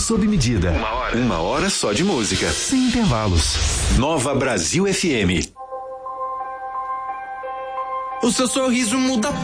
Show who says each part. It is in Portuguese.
Speaker 1: sob medida.
Speaker 2: Uma hora só de música.
Speaker 1: Sem intervalos.
Speaker 2: Nova Brasil FM.
Speaker 3: O seu sorriso muda